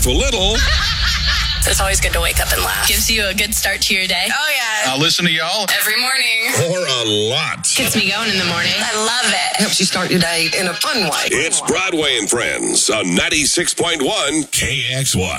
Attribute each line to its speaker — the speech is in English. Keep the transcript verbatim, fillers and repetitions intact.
Speaker 1: a little.
Speaker 2: It's always good to wake up and laugh. Gives you a good start to your day. Oh, yeah.
Speaker 1: I'll listen to y'all.
Speaker 2: Every morning.
Speaker 1: Or a lot.
Speaker 2: Gets me going in the morning. I love it.
Speaker 3: Helps you start your day in a fun way.
Speaker 1: It's Broadway and Friends on ninety-six point one K X Y.